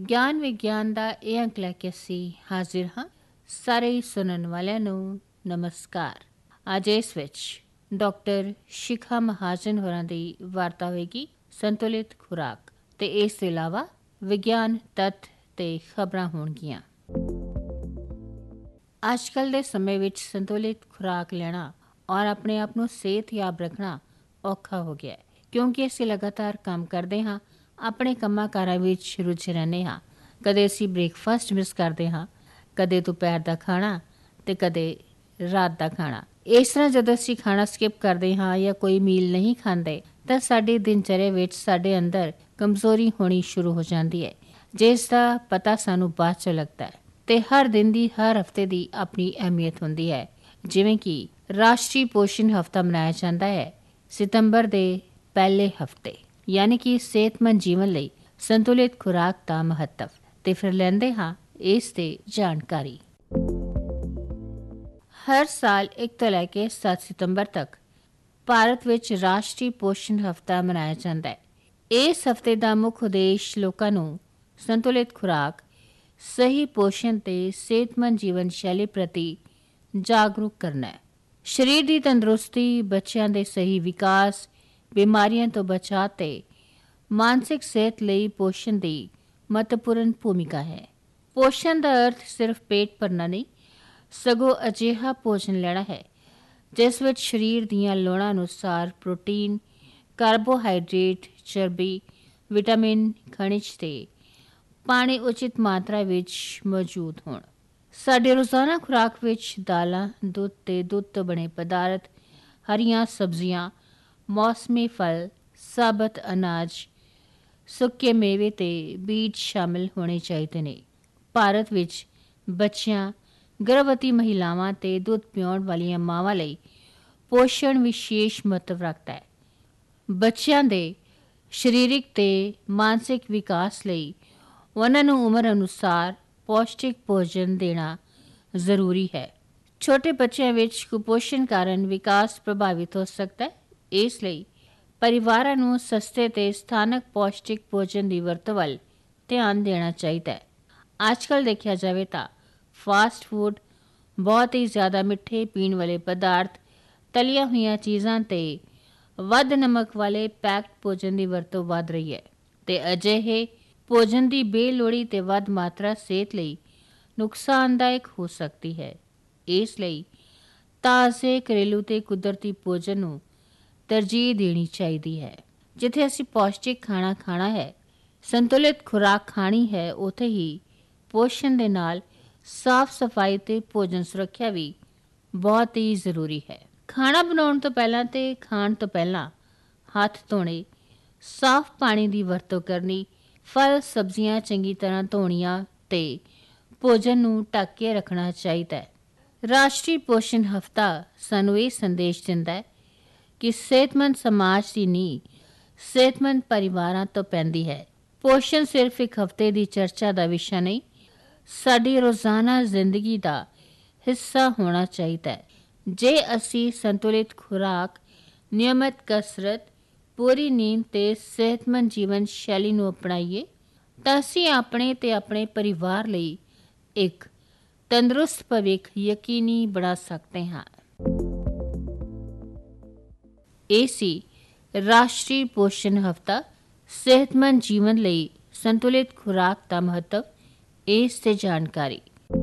ਗਿਆਨ ਵਿਗਿਆਨ ਦਾ ਇਹ ਅੰਕ ਲੈ ਕੇ ਅਸੀਂ ਹਾਜ਼ਰ ਹਾਂ। ਸਾਰੇ ਹੀ ਸੁਣਨ ਵਾਲਿਆਂ ਨੂੰ ਨਮਸਕਾਰ। ਅੱਜ ਇਸ ਵਿੱਚ ਡਾਕਟਰ ਸ਼ਿਖਾ ਮਹਾਜਨ ਹੋਰਾਂ ਦੀ ਵਾਰਤਾ ਹੋਏਗੀ ਸੰਤੁਲਿਤ ਖੁਰਾਕ, ਤੇ ਇਸ ਤੋਂ ਇਲਾਵਾ ਵਿਗਿਆਨ ਤੱਥ ਤੇ ਖਬਰਾਂ ਹੋਣਗੀਆਂ। ਅੱਜ ਕੱਲ੍ਹ ਦੇ ਸਮੇਂ ਵਿੱਚ ਸੰਤੁਲਿਤ ਖੁਰਾਕ ਲੈਣਾ ਔਰ ਆਪਣੇ ਆਪ ਨੂੰ ਸਿਹਤਯਾਬ ਰੱਖਣਾ ਔਖਾ ਹੋ ਗਿਆ ਹੈ, ਕਿਉਂਕਿ ਅਸੀਂ ਲਗਾਤਾਰ ਕੰਮ ਕਰਦੇ ਹਾਂ, ਆਪਣੇ ਕੰਮਾਂ ਕਾਰਾਂ ਵਿੱਚ ਰੁੱਝੇ ਰਹਿੰਦੇ ਹਾਂ। ਕਦੇ ਅਸੀਂ ਬ੍ਰੇਕਫਾਸਟ ਮਿਸ ਕਰਦੇ ਹਾਂ, ਕਦੇ ਦੁਪਹਿਰ ਦਾ ਖਾਣਾ ਅਤੇ ਕਦੇ ਰਾਤ ਦਾ ਖਾਣਾ। ਇਸ ਤਰ੍ਹਾਂ ਜਦੋਂ ਅਸੀਂ ਖਾਣਾ ਸਕਿਪ ਕਰਦੇ ਹਾਂ ਜਾਂ ਕੋਈ ਮੀਲ ਨਹੀਂ ਖਾਂਦੇ ਤਾਂ ਸਾਡੀ ਦਿਨਚਰਿਆ ਵਿੱਚ ਸਾਡੇ ਅੰਦਰ ਕਮਜ਼ੋਰੀ ਹੋਣੀ ਸ਼ੁਰੂ ਹੋ ਜਾਂਦੀ ਹੈ, ਜਿਸ ਦਾ ਪਤਾ ਸਾਨੂੰ ਬਾਅਦ 'ਚ ਲੱਗਦਾ ਹੈ। ਅਤੇ ਹਰ ਦਿਨ ਦੀ, ਹਰ ਹਫ਼ਤੇ ਦੀ ਆਪਣੀ ਅਹਿਮੀਅਤ ਹੁੰਦੀ ਹੈ। ਜਿਵੇਂ ਕਿ ਰਾਸ਼ਟਰੀ ਪੋਸ਼ਣ ਹਫ਼ਤਾ ਮਨਾਇਆ ਜਾਂਦਾ ਹੈ ਸਤੰਬਰ ਦੇ ਪਹਿਲੇ ਹਫ਼ਤੇ, ਯਾਨੀ ਕਿ ਸਿਹਤਮੰਦ ਜੀਵਨ ਲਈ ਸੰਤੁਲਿਤ ਖੁਰਾਕ ਦਾ ਮਹੱਤਵ। ਤੇ ਫਿਰ ਲੈਂਦੇ ਹਾਂ ਇਸ ਤੇ ਜਾਣਕਾਰੀ। ਹਰ ਸਾਲ 1 ਤੋਂ ਲੈ ਕੇ 7 ਸਤੰਬਰ ਤੱਕ ਭਾਰਤ ਵਿੱਚ ਰਾਸ਼ਟਰੀ ਪੋਸ਼ਣ ਹਫ਼ਤਾ ਮਨਾਇਆ ਜਾਂਦਾ ਹੈ। ਇਸ ਹਫ਼ਤੇ ਦਾ ਮੁੱਖ ਉਦੇਸ਼ ਲੋਕਾਂ ਨੂੰ ਸੰਤੁਲਿਤ ਖੁਰਾਕ, ਸਹੀ ਪੋਸ਼ਣ ਤੇ ਸਿਹਤਮੰਦ ਜੀਵਨ ਸ਼ੈਲੀ ਪ੍ਰਤੀ ਜਾਗਰੂਕ ਕਰਨਾ ਹੈ। ਸਰੀਰ ਦੀ ਤੰਦਰੁਸਤੀ, ਬੱਚਿਆਂ ਦੇ ਸਹੀ ਵਿਕਾਸ, ਬਿਮਾਰੀਆਂ ਤੋਂ ਬਚਾਅ ਤੇ ਮਾਨਸਿਕ ਸਿਹਤ ਲਈ ਪੋਸ਼ਣ ਦੀ ਮਹੱਤਵਪੂਰਨ ਭੂਮਿਕਾ ਹੈ। ਪੋਸ਼ਣ ਦਾ ਅਰਥ ਸਿਰਫ ਪੇਟ ਭਰਨਾ ਨਹੀਂ, ਸਗੋਂ ਅਜਿਹਾ ਭੋਜਨ ਲੈਣਾ ਹੈ ਜਿਸ ਵਿੱਚ ਸਰੀਰ ਦੀਆਂ ਲੋੜਾਂ ਅਨੁਸਾਰ ਪ੍ਰੋਟੀਨ, ਕਾਰਬੋਹਾਈਡਰੇਟ, ਚਰਬੀ, ਵਿਟਾਮਿਨ, ਖਣਿਜ ਤੇ ਪਾਣੀ ਉਚਿਤ ਮਾਤਰਾ ਵਿੱਚ ਮੌਜੂਦ ਹੋਣ। ਸਾਡੇ ਰੋਜ਼ਾਨਾ ਖੁਰਾਕ ਵਿੱਚ ਦਾਲਾਂ, ਦੁੱਧ ਤੇ ਦੁੱਧ ਤੋਂ ਬਣੇ ਪਦਾਰਥ, ਹਰੀਆਂ ਸਬਜ਼ੀਆਂ, ਮੌਸਮੀ ਫਲ, ਸਾਬਤ ਅਨਾਜ, ਸੁੱਕੇ ਮੇਵੇ ਤੇ ਬੀਜ ਸ਼ਾਮਿਲ ਹੋਣੇ ਚਾਹੀਦੇ ਨੇ। ਭਾਰਤ ਵਿੱਚ ਬੱਚਿਆਂ, ਗਰਭਵਤੀ ਮਹਿਲਾਵਾਂ ਤੇ ਦੁੱਧ ਪਿਆਉਣ ਵਾਲੀਆਂ ਮਾਵਾਂ ਲਈ ਪੋਸ਼ਣ ਵਿਸ਼ੇਸ਼ ਮਹੱਤਵ ਰੱਖਦਾ ਹੈ। ਬੱਚਿਆਂ ਦੇ ਸਰੀਰਕ ਤੇ ਮਾਨਸਿਕ ਵਿਕਾਸ ਲਈ ਉਹਨਾਂ ਨੂੰ ਉਮਰ ਅਨੁਸਾਰ ਪੌਸ਼ਟਿਕ ਭੋਜਨ ਦੇਣਾ ਜ਼ਰੂਰੀ ਹੈ। ਛੋਟੇ ਬੱਚਿਆਂ ਵਿੱਚ ਕੁਪੋਸ਼ਣ ਕਾਰਨ ਵਿਕਾਸ ਪ੍ਰਭਾਵਿਤ ਹੋ ਸਕਦਾ ਹੈ। ਇਸ ਲਈ ਪਰਿਵਾਰਾਂ ਨੂੰ ਸਸਤੇ ਤੇ ਸਥਾਨਕ ਪੌਸ਼ਟਿਕ ਭੋਜਨ ਦੀ ਵਰਤੋਂ ਵੱਲ ਧਿਆਨ ਦੇਣਾ ਚਾਹੀਦਾ ਹੈ। ਅੱਜ ਕੱਲ੍ਹ ਦੇਖਿਆ ਜਾਵੇ ਤਾਂ ਫਾਸਟ ਫੂਡ, ਬਹੁਤ ਹੀ ਜ਼ਿਆਦਾ ਮਿੱਠੇ ਪੀਣ ਵਾਲੇ ਪਦਾਰਥ, ਤਲੀਆਂ ਹੋਈਆਂ ਚੀਜ਼ਾਂ ਤੇ ਵੱਧ ਨਮਕ ਵਾਲੇ ਪੈਕਡ ਭੋਜਨ ਦੀ ਵਰਤੋਂ ਵੱਧ ਰਹੀ ਹੈ ਤੇ ਅਜਿਹੇ ਭੋਜਨ ਦੀ ਬੇਲੋੜੀ ਤੇ ਵੱਧ ਮਾਤਰਾ ਸਿਹਤ ਲਈ ਨੁਕਸਾਨਦਾਇਕ ਹੋ ਸਕਦੀ ਹੈ। ਇਸ ਲਈ ਤਾਜ਼ੇ, ਘਰੇਲੂ ਤੇ ਕੁਦਰਤੀ ਭੋਜਨ ਨੂੰ ਤਰਜੀਹ ਦੇਣੀ ਚਾਹੀਦੀ ਹੈ। ਜਿੱਥੇ ਅਸੀਂ ਪੌਸ਼ਟਿਕ ਖਾਣਾ ਖਾਣਾ ਹੈ, ਸੰਤੁਲਿਤ ਖੁਰਾਕ ਖਾਣੀ ਹੈ, ਉੱਥੇ ਹੀ ਪੋਸ਼ਣ ਦੇ ਨਾਲ ਸਾਫ਼ ਸਫਾਈ ਤੇ ਭੋਜਨ ਸੁਰੱਖਿਆ ਵੀ ਬਹੁਤ ਹੀ ਜ਼ਰੂਰੀ ਹੈ। ਖਾਣਾ ਬਣਾਉਣ ਤੋਂ ਪਹਿਲਾਂ ਤੇ ਖਾਣ ਤੋਂ ਪਹਿਲਾਂ ਹੱਥ ਧੋਣੇ, ਸਾਫ਼ ਪਾਣੀ ਦੀ ਵਰਤੋਂ ਕਰਨੀ, ਫਲ ਸਬਜ਼ੀਆਂ ਚੰਗੀ ਤਰ੍ਹਾਂ ਧੋਣੀਆਂ ਤੇ ਭੋਜਨ ਨੂੰ ਢੱਕ ਕੇ ਰੱਖਣਾ ਚਾਹੀਦਾ ਹੈ। ਰਾਸ਼ਟਰੀ ਪੋਸ਼ਣ ਹਫ਼ਤਾ ਸਾਨੂੰ ਇਹ ਸੰਦੇਸ਼ ਦਿੰਦਾ ਹੈ ਕਿ ਸਿਹਤਮੰਦ ਸਮਾਜ ਦੀ ਨੀਂਹ ਸਿਹਤਮੰਦ ਪਰਿਵਾਰਾਂ ਤੋਂ ਪੈਂਦੀ ਹੈ। ਪੋਸ਼ਣ ਸਿਰਫ ਇੱਕ ਹਫ਼ਤੇ ਦੀ ਚਰਚਾ ਦਾ ਵਿਸ਼ਾ ਨਹੀਂ, ਸਾਡੀ ਰੋਜ਼ਾਨਾ ਜ਼ਿੰਦਗੀ ਦਾ ਹਿੱਸਾ ਹੋਣਾ ਚਾਹੀਦਾ ਹੈ। ਜੇ ਅਸੀਂ ਸੰਤੁਲਿਤ ਖੁਰਾਕ, ਨਿਯਮਿਤ ਕਸਰਤ, ਪੂਰੀ ਨੀਂਦ ਤੇ ਸਿਹਤਮੰਦ ਜੀਵਨ ਸ਼ੈਲੀ ਨੂੰ ਅਪਣਾਈਏ ਤਾਂ ਅਸੀਂ ਆਪਣੇ ਤੇ ਆਪਣੇ ਪਰਿਵਾਰ ਲਈ ਇੱਕ ਤੰਦਰੁਸਤ ਭਵਿੱਖ ਯਕੀਨੀ ਬਣਾ ਸਕਦੇ ਹਾਂ। ਇਹ ਸੀ ਰਾਸ਼ਟਰੀ ਪੋਸ਼ਣ ਹਫ਼ਤਾ, ਸਿਹਤਮੰਦ ਜੀਵਨ ਲਈ ਸੰਤੁਲਿਤ ਖੁਰਾਕ ਦਾ ਮਹੱਤਵ, ਇਸ ਤੇ ਜਾਣਕਾਰੀ।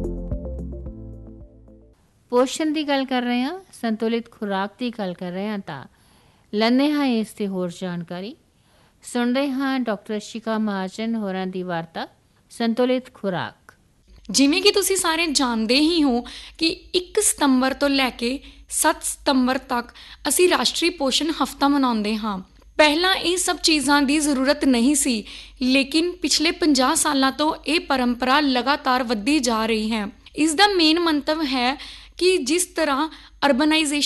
ਪੋਸ਼ਣ ਦੀ ਗੱਲ ਕਰ ਰਹੇ ਹਾਂ, ਸੰਤੁਲਿਤ ਖੁਰਾਕ ਦੀ ਗੱਲ ਕਰ ਰਹੇ ਹਾਂ ਤਾਂ ਲੈਂਦੇ ਹਾਂ ਇਸ ਤੇ ਹੋਰ ਜਾਣਕਾਰੀ। ਸੁਣਦੇ ਹਾਂ ਡਾਕਟਰ ਸ਼ਿਖਾ ਮਹਾਜਨ ਹੋਰਾਂ ਦੀ ਵਾਰਤਾ ਸੰਤੁਲਿਤ ਖੁਰਾਕ। ਜਿਵੇਂ ਕਿ ਤੁਸੀਂ ਸਾਰੇ ਜਾਣਦੇ ਹੀ ਹੋ ਕਿ 1 ਸਤੰਬਰ ਤੋਂ ਲੈ ਕੇ 7 ਸਤੰਬਰ ਤੱਕ ਅਸੀਂ ਰਾਸ਼ਟਰੀ ਪੋਸ਼ਣ ਹਫ਼ਤਾ ਮਨਾਉਂਦੇ ਹਾਂ। ਪਹਿਲਾਂ ਇਹ ਸਭ ਚੀਜ਼ਾਂ ਦੀ ਜ਼ਰੂਰਤ ਨਹੀਂ ਸੀ, ਲੇਕਿਨ ਪਿਛਲੇ 50 ਸਾਲਾਂ ਤੋਂ ਇਹ ਪਰੰਪਰਾ ਲਗਾਤਾਰ ਵੱਧਦੀ ਜਾ ਰਹੀ ਹੈ। ਇਸ ਦਾ ਮੇਨ ਮੰਤਵ ਹੈ ਕਿ ਜਿਸ ਤਰ੍ਹਾਂ ਅਰਬਨਾਈਜੇਸ਼ਨ